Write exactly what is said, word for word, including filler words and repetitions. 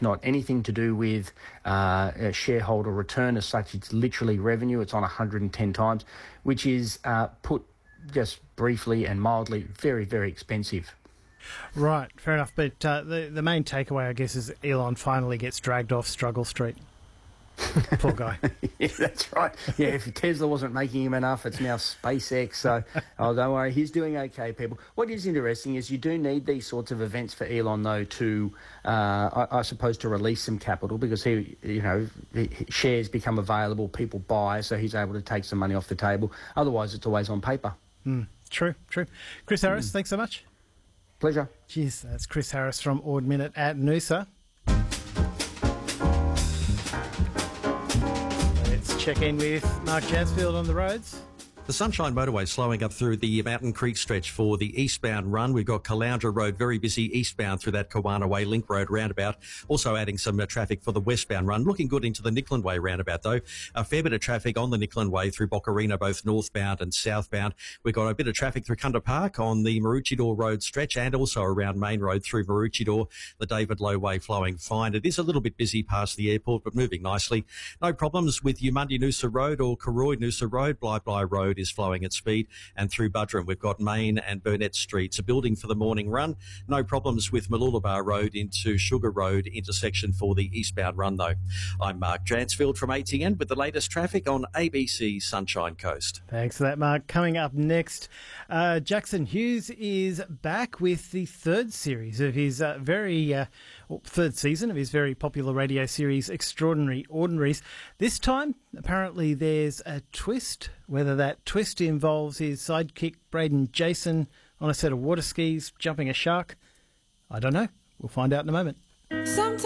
not anything to do with uh, a shareholder return as such. It's literally revenue. It's on one hundred ten times, which is uh, put just briefly and mildly very, very expensive. Right, fair enough. But uh, the, the main takeaway, I guess, is Elon finally gets dragged off Struggle Street. Poor guy. Yeah, that's right. Yeah, if Tesla wasn't making him enough, it's now SpaceX. So, oh, don't worry, he's doing okay, people. What is interesting is you do need these sorts of events for Elon, though, to, uh, I, I suppose, to release some capital, because he, you know, he, shares become available, people buy, so he's able to take some money off the table. Otherwise, it's always on paper. Mm, true, true. Chris Harris, mm. thanks so much. Pleasure. Cheers. That's Chris Harris from Ord Minnett at Noosa. Check in with Mark Jansfield on the roads. The Sunshine Motorway slowing up through the Mountain Creek stretch for the eastbound run. We've got Caloundra Road very busy eastbound through that Kawana Way Link Road roundabout. Also adding some uh, traffic for the westbound run. Looking good into the Nickland Way roundabout though. A fair bit of traffic on the Nickland Way through Boccarina, both northbound and southbound. We've got a bit of traffic through Kunda Park on the Maroochydore Road stretch and also around Main Road through Maroochydore. The David Low Way flowing fine. It is a little bit busy past the airport but moving nicely. No problems with Umundi Noosa Road or Karoi Noosa Road. Bly Bly Road is flowing at speed, and through Buderim we've got Main and Burnett Streets a building for the morning run. No problems with Mooloolaba Road into Sugar Road intersection for the eastbound run though. I'm Mark Dransfield from A T N with the latest traffic on A B C Sunshine Coast. Thanks for that, Mark. Coming up next, uh, Jackson Hughes is back with the third series of his uh, very uh, well, third season of his very popular radio series Extraordinary Ordinaries. This time apparently there's a twist. Whether that twist involves his sidekick Braden Jason on a set of water skis jumping a shark, I don't know. We'll find out in a moment. Sometimes